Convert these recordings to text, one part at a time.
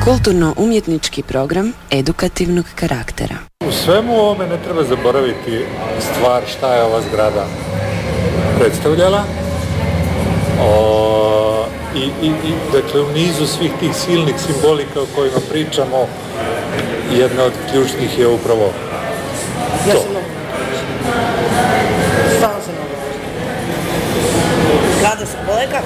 Kulturno-umjetnički program edukativnog karaktera. U svemu ovome ne treba zaboraviti stvar šta je ova zgrada predstavljala. Dakle, u nizu svih tih silnih simbolika o kojima pričamo, jedna od ključnih je upravo to. Ja sam mnogo stvarno sam mnogo zgrada Srboleka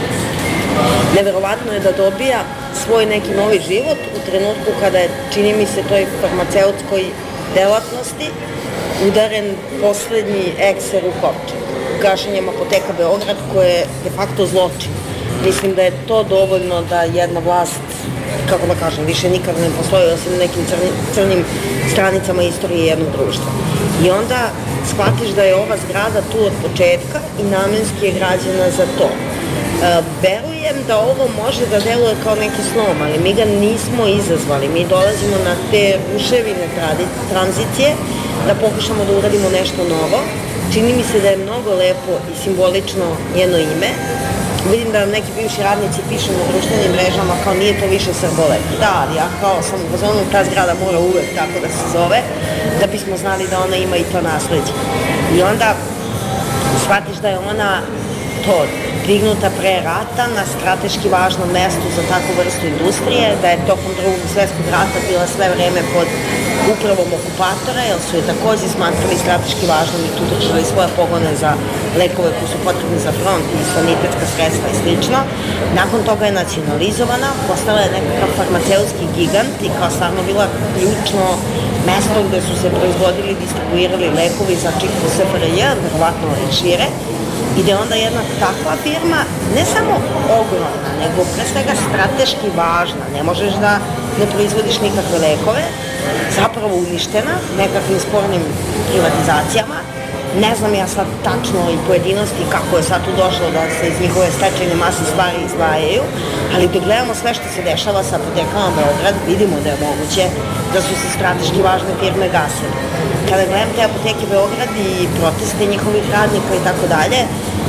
neverovatno je da dobija svoj neki novi život u trenutku kada je, čini mi se, toj farmaceutskoj delatnosti udaren poslednji ekser u Kopčak, gašenjem apoteka Beograd, koje je de facto zločin. Mislim da je to dovoljno da jedna vlast, kako da kažem, više nikad ne postoji osim nekim crnim stranicama istorije jednog društva. I onda shvatiš da je ova zgrada tu od početka i namenski je građena za to. Verujem da ovo može da deluje kao neki slom, ali mi ga nismo izazvali. Mi dolazimo na te ruševine tranzicije da pokušamo da uradimo nešto novo. Čini mi se da je mnogo lepo i simbolično njeno ime. Vidim da neki bivši radnici pišu na društvenim mrežama kao nije to više Srbolek. Da, ali ja kao sam u fazonu, ta zgrada mora uvek tako da se zove, da bismo znali da ona ima i to nasleđe. I onda shvatiš da je ona to dignuta pre rata na strateški važnom mestu za takvu vrstu industrije, da je tokom Drugog svjetskog rata bila sve vreme pod upravom okupatora, jer su je takođe smatrali strateški važnom i tu držali svoje pogone za lekove koji su potrebni za front i sanitetska sredstva i slično. Nakon toga je nacionalizovana, postala je nekakav farmaceutski gigant i kao stvarno bila ključno mesto gde su se proizvodili i distribuirali lekovi za čitavu SFRJ, verovatno i šire. I da je onda jedna takva firma ne samo ogromna, nego pre svega strateški važna. Ne možeš da ne proizvodiš nikakve lekove, zapravo uništena nekakvim spornim privatizacijama. Ne znam ja sad tačno i pojedinosti kako je sad tu došlo da se iz njihove stečajne mase stvari izdvajaju, ali dok gledamo sve što se dešava sa apotekama Beograd, vidimo da je moguće da su se strateški važne firme gasile. Kada gledam te apoteke Beograd i proteste njihovih radnika i tako dalje,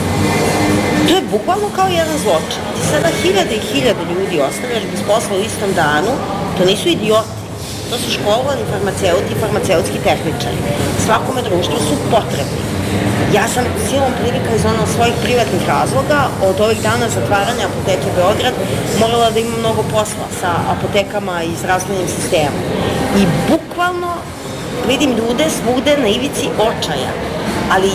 to je bukvalno kao jedan zločin. Ti sada hiljade i hiljade ljudi ostavljaš bez posla u istom danu, to nisu idioti. To su školovani farmaceuti i farmaceutski tehničari. Svakome društvu su potrebni. Ja sam silom prilika iz svojih privatnih razloga od ovih dana zatvaranja apoteke Beograd morala da imam mnogo posla sa apotekama i zdravstvenim sistemom. I bukvalno vidim ljude svugde na ivici očaja. Ali,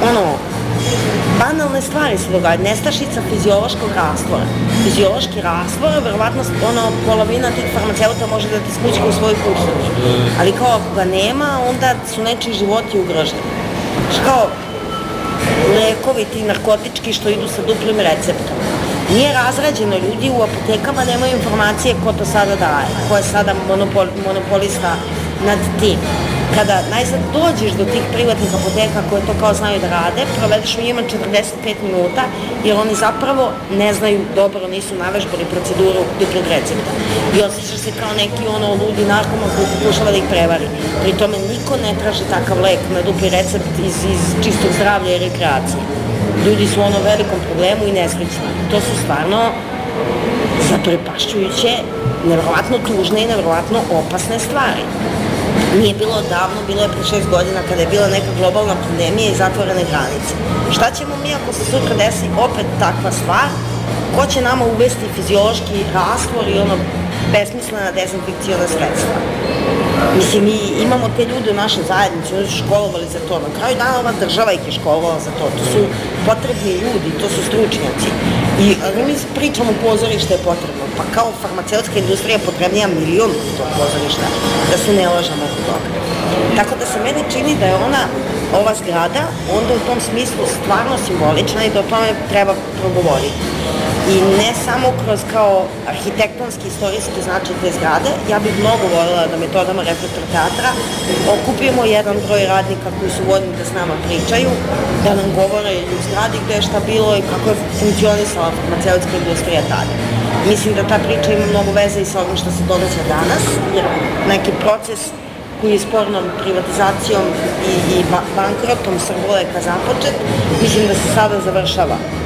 banalne stvari se događaju. Nestašica fiziološkog rastvora. Fiziološki rastvor, verovatno polovina tih farmaceuta može da ti smućka u svojoj kuhinji. Ali kao ako ga nema, onda su nečiji životi ugroženi. Kao lekovi ti narkotički što idu sa duplim receptom. Nije razrađeno, ljudi u apotekama nemaju informacije ko to sada daje, ko je sada monopolista nad tim. Kada najzad dođeš do tih privatnih apoteka koje to kao znaju da rade, provedeš u njima 45 minuta, jer oni zapravo ne znaju dobro, nisu navežbali proceduru duplog recepta. I osjećaš se kao neki ludi narkoman koji pokušava da ih prevari. Pri tome niko ne traži takav lek na dupli recept iz čistog zdravlja i rekreacije. Ljudi su u velikom problemu i nesrećni. To su stvarno zaprepašćujuće, neverovatno tužne i neverovatno opasne stvari. Nije bilo davno, bilo je pre 6 godina kada je bila neka globalna pandemija i zatvorene granice. Šta ćemo mi ako se sutra desi opet takva stvar? Ko će nama uvesti fiziološki rastvor i besmislena dezinfekcijona sredstva? Mislim, mi imamo te ljude u našoj zajednici, oni su školovali za to. Na kraju dana ova država ih je školovala za to. To su potrebni ljudi, to su stručnjaci. I mi pričamo pozorište je potrebno. Pa kao farmaceutska industrija potrebnija milion tog pozorišta, da se ne lažemo oko toga. Tako da se meni čini da je ova zgrada onda u tom smislu stvarno simbolična i da o tome treba progovoriti. I ne samo kroz kao arhitektonski, istorijski značaj te zgrade, ja bih mnogo voljela da metodama Reflektor teatra okupimo jedan broj radnika koji su voljni da s nama pričaju, da nam govore i u zgradi gde je šta bilo i kako je funkcionisala farmaceutska industrija tada. Mislim da ta priča ima mnogo veze i sa ovim što se događa danas, jer neki proces koji je spornom privatizacijom i bankrotom Srboleka započet, mislim da se sada završava.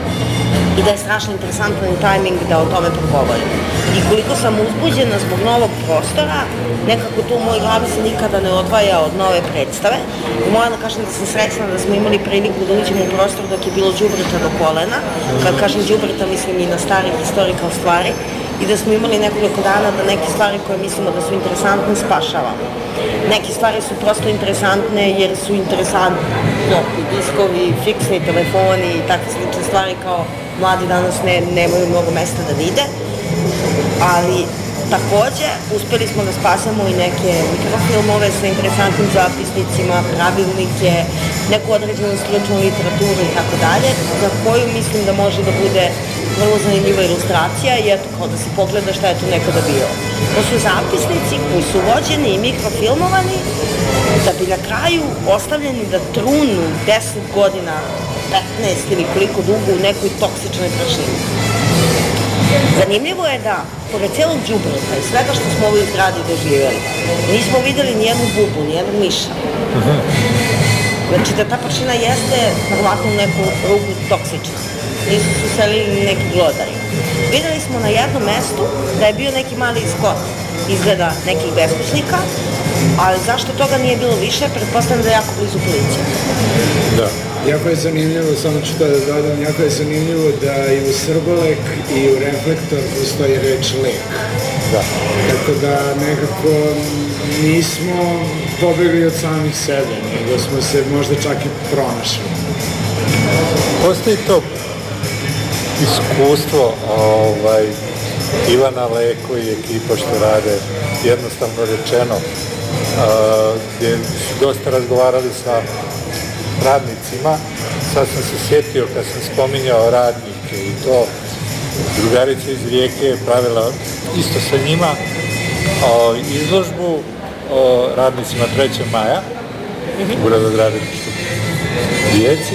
i da je strašno interesantan tajming da o tome progovorim. I koliko sam uzbuđena zbog novog prostora, nekako to u mojoj glavi se nikada ne odvaja od nove predstave. I moram da kažem da sam srećna da smo imali priliku da uđemo u prostor dok je bilo đubreta do kolena. Kad kažem đubreta, mislim i na stari historical stvari. I da smo imali nekoliko dana da neke stvari koje mislimo da su interesantne spašavamo. Neke stvari su prosto interesantne jer su interesantni floppy diskovi, fiksni telefoni i takve slične stvari kao mladi danas nemaju mnogo mesta da vide. Ali takođe uspeli smo da spasemo i neke mikrofilmove sa interesantnim zapisnicima, pravilnike, neku određenu stručnu literaturu i tako dalje, za koju mislim da može da bude vrlo zanimljiva ilustracija i eto kao da se pogleda šta je tu nekada bilo. To su zapisnici koji su vođeni i mikrofilmovani da bi na kraju ostavljeni da trunu 10 godina, 15 ili koliko dugo u nekoj toksičnoj prašini. Zanimljivo je da, pored celog đubreta i svega što smo u ovoj zgradi doživjeli, nismo videli nijednu bubu, nijednog miša. Znači da ta prašina jeste verovatno u neku ruku toksična. Nisu se uselili neki glodari. Videli smo na jednom mestu da je bio neki mali skot, izgleda nekih beskućnika, ali zašto toga nije bilo više, pretpostavljam da je jako blizu policija. Da. Jako je zanimljivo, samo ću to da dodam, jako je zanimljivo da i u Srbolek i u Reflektor postoji reč lek. Da. Tako da nekako nismo pobegli od samih sebe, nego smo se možda čak i pronašli. Postoji to iskustvo Ivana Leko i ekipa što rade, jednostavno rečeno, gdje su dosta razgovarali sa radnicima. Sad sam se sjetio kad sam spominjao radnike i to drugarica iz Rijeke je pravila isto sa njima izložbu o radnicima 3. maja u gradogradilištu Rijeci.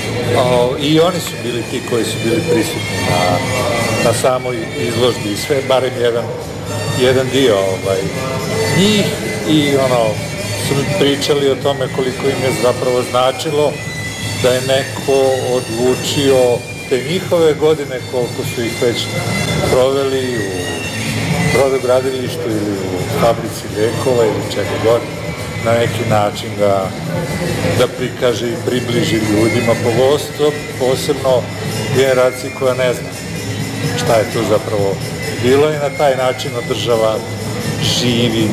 I oni su bili ti koji su bili prisutni na samoj izložbi i sve, barem jedan dio njih i su mi pričali o tome koliko im je zapravo značilo da je neko odlučio te njihove godine, koliko su ih već proveli u brodogradilištu ili u fabrici lijekova ili čega god, na neki način da prikaže i približi ljudima, posebno generaciji koja ne zna šta je to zapravo bilo i na taj način održava živi,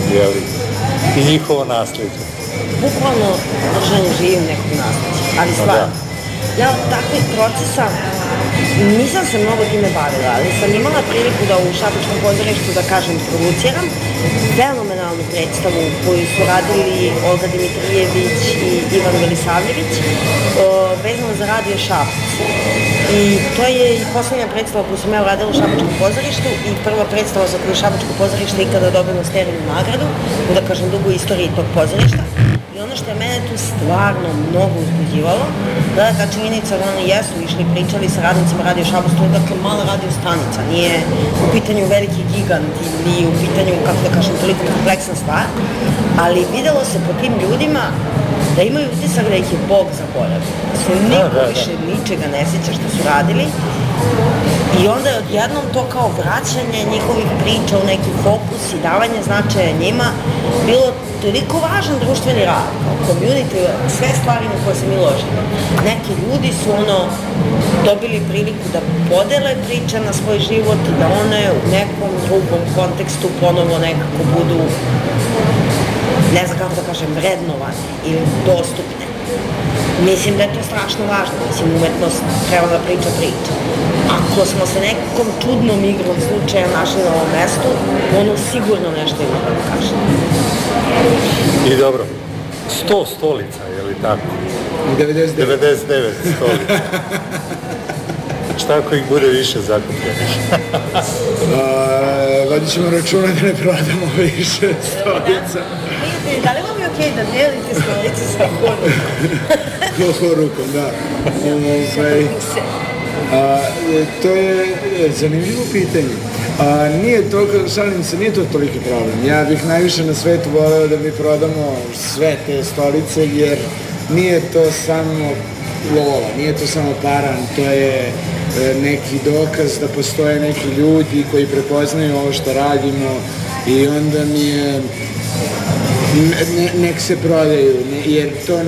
i njihovo nasljeđe. Bukvalno držanje živim nekog nasljeđa, ali stvarno. Ja od takvih procesa nisam se mnogo time bavila, ali sam imala priliku da u Šabačkom pozorištu, da kažem, produciram fenomenalnu predstavu koju su radili Olga Dimitrijević i Ivan Velisavljević, vezano za Radio Šabac. I to je i poslednja predstava koju sam ja uradila u Šabačkom pozorištu i prva predstava za koju Šabačko pozorište ikada dobilo Sterinu nagradu, da kažem, dugo istoriji tog pozorišta. I ono što je mene tu stvarno mnogo uzbuđivalo, da je ta činjenica da oni jesu išli i pričali sa radnicima Radio Šabac, to je dakle mala radio stanica, nije u pitanju veliki gigant ili u pitanju, kako da kažem, toliko kompleksna stvar, ali videlo se po tim ljudima da imaju utisak da ih je Bog zaboravio, da se niko više ničega ne sjeća što su radili i onda je odjednom to kao vraćanje njihovih priča u neki fokus i davanje značaja njima bilo toliko važan društveni rad, kao community, sve stvari na koje se mi ložimo. Neki ljudi su dobili priliku da podele priče na svoj život i da one u nekom drugom kontekstu ponovo nekako budu, ne znam kako da kažem, vrednovane ili dostupne. Mislim da je to strašno važno, mislim, umetnost treba da priča priče. Ako smo se nekom čudnom igrom slučaja našli na ovom mestu, ono sigurno nešto ima da kaže. I dobro, 100 stolica, je li tako? 99 stolica. Šta ako ih bude više zakupljenih? Vodit ćemo računa da ne prodamo više stolica. Da li vam je okej da dijelite stolice sa horukom? Horukom, da. To je zanimljivo pitanje. Nije toliko, šalim se, nije to toliki problem. Ja bih najviše na svetu voleo da mi prodamo sve te stolice, jer nije to samo lola, nije to samo paran, to je neki dokaz da postoje neki ljudi koji prepoznaju ovo što radimo i onda mi je nek se prodaju, jer to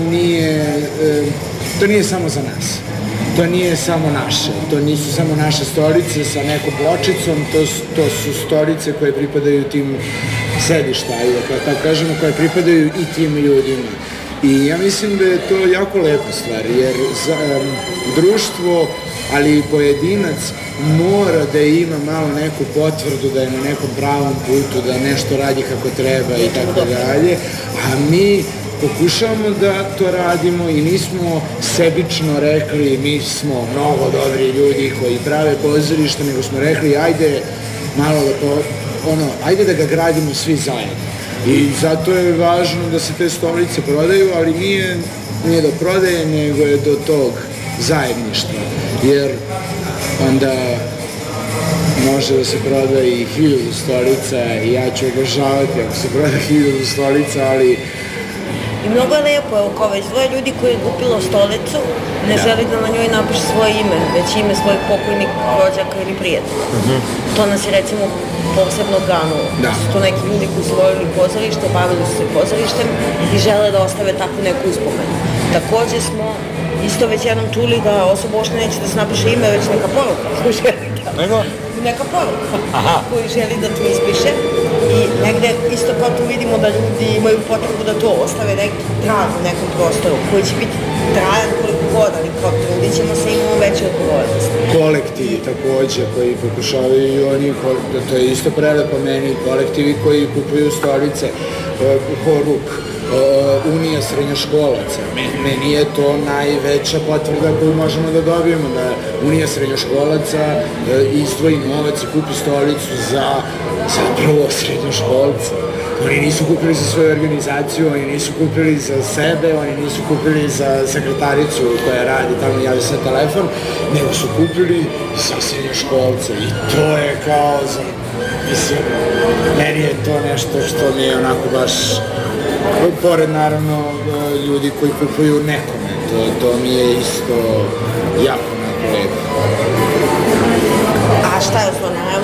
nije samo za nas. To nije samo naše, to nisu samo naše stolice sa nekom pločicom, to su stolice koje pripadaju tim sedišta, tako kažemo, koje pripadaju i tim ljudima. I ja mislim da je to jako lepa stvar, jer društvo, ali i pojedinac mora da ima malo neku potvrdu da je na nekom pravom putu, da nešto radi kako treba i tako dalje, a mi pokušavamo da to radimo i nismo sebično rekli mi smo mnogo dobri ljudi koji prave pozorište, nego smo rekli ajde malo ajde da ga gradimo svi zajedno. I zato je važno da se te stolice prodaju, ali nije do prodaje, nego je do tog zajedništva. Jer onda može da se proda i 1000 stolica i ja ću obožavati ako se proda 1000 stolica, ali i mnogo je lepo, evo kao već dvoje ljudi koji je kupilo stolicu, ne želi da na njoj napiše svoje ime, već ime svojih pokojnih rođaka ili prijatelja. To nas je recimo posebno ganulo. Su to neki ljudi koji su voljeli pozorište, bavili su se pozorištem i žele da ostave takvu neku uspomenu. Takođe smo isto već jednom čuli da osoba uopšte neće da se napiše ime, već neka poruka koju želi da... Neka poruka koju želi da tu ispiše i negde isto kao tu vidimo da ljudi imaju potrebu da to ostave neki trag u nekom prostoru koji će biti trajan koliko god, ali kao trudit ćemo se, imamo veće odgovornosti. Kolektivi takođe koji pokušavaju i oni, to je isto prelepo meni, kolektivi koji kupuju stolice, Horuk, Unija srednjoškolaca. Meni je to najveća potvrda koju možemo da dobijemo, da Unija srednjoškolaca izdvoji novac i kupi stolicu za zapravo srednjoškolca. Oni nisu kupili za svoju organizaciju, oni nisu kupili za sebe, oni nisu kupili za sekretaricu koja radi tamo, javi se telefon, nego su kupili za srednjoškolca i to je kao za... Mislim, meni je to nešto što mi je onako baš, pored naravno ljudi koji kupuju nekome, to mi je isto jako lepo.